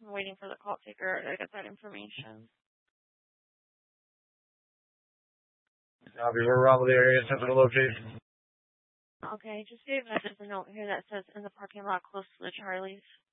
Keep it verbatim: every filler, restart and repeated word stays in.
I'm waiting for the call taker to get that information. Copy. We're around the area. Send to the location. Okay, just gave us a note here that says in the parking lot close to the Charlie's.